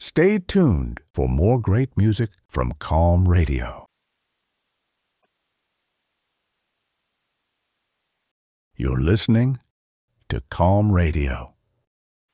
Stay tuned for more great music from Calm Radio. You're listening to Calm Radio.